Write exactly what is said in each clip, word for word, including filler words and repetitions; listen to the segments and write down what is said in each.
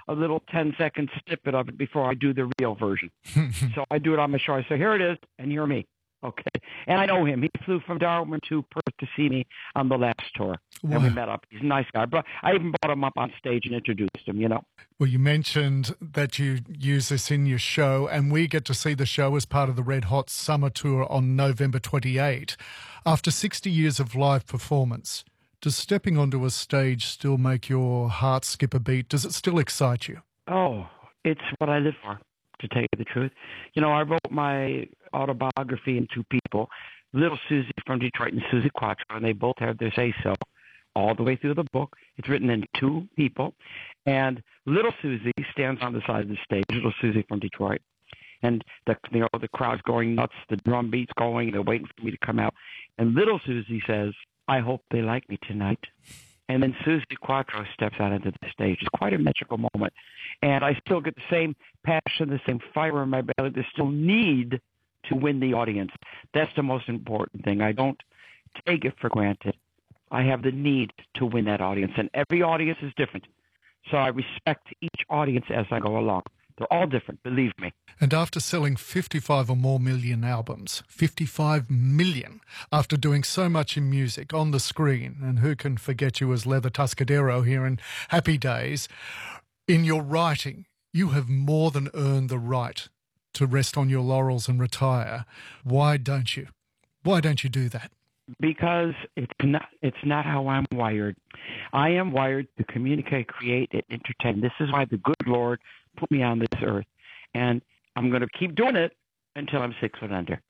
a little ten-second snippet of it before I do the real version. So I do it on my show. I say, here it is, and hear me. Okay. And I know him. He flew from Darwin to Perth to see me on the last tour. Wow. And we met up. He's a nice guy. But I even brought him up on stage and introduced him, you know. Well, you mentioned that you use this in your show, and we get to see the show as part of the Red Hot Summer Tour on November twenty-eighth. After sixty years of live performance, does stepping onto a stage still make your heart skip a beat? Does it still excite you? Oh, it's what I live for, to tell you the truth. You know, I wrote my autobiography in two people, Little Susie from Detroit and Susie Quatro, and they both have their say-so all the way through the book. It's written in two people, and Little Susie stands on the side of the stage, Little Susie from Detroit, and the, you know, the crowd's going nuts, the drum beat's going, they're waiting for me to come out, and Little Susie says, I hope they like me tonight. And then Susie Quatro steps out into the stage. It's quite a magical moment. And I still get the same passion, the same fire in my belly, the still need to win the audience. That's the most important thing. I don't take it for granted. I have the need to win that audience. And every audience is different. So I respect each audience as I go along. They're all different, believe me. And after selling fifty-five or more million albums, fifty-five million, after doing so much in music, on the screen, and who can forget you as Leather Tuscadero here in Happy Days, in your writing, you have more than earned the right to rest on your laurels and retire. Why don't you? Why don't you do that? Because it's not, it's not how I'm wired. I am wired to communicate, create, and entertain. This is why the good Lord put me on this earth. And I'm going to keep doing it until I'm six foot under.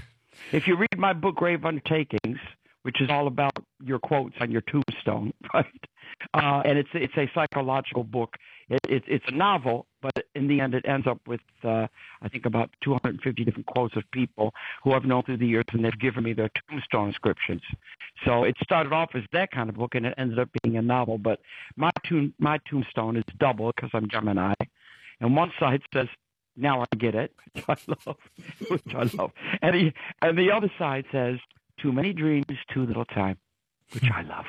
If you read my book, Grave Undertakings, which is all about your quotes on your tombstone, right? Uh, and it's it's a psychological book. It, it, it's a novel, but in the end, it ends up with, uh, I think, about two hundred fifty different quotes of people who I've known through the years, and they've given me their tombstone inscriptions. So it started off as that kind of book, and it ended up being a novel. But my tomb, my tombstone is double because I'm Gemini, and one side says, "Now I get it," which I love, which I love, and the and the other side says, "Too many dreams, too little time," which I love.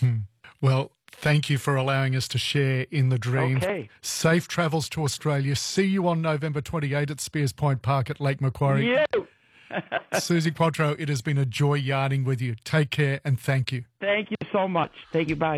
Well, thank you for allowing us to share in the dream. Okay. Safe travels to Australia. See you on November twenty-eighth at Spears Point Park at Lake Macquarie. You. Susie Quatro, it has been a joy yarning with you. Take care and thank you. Thank you so much. Thank you. Bye.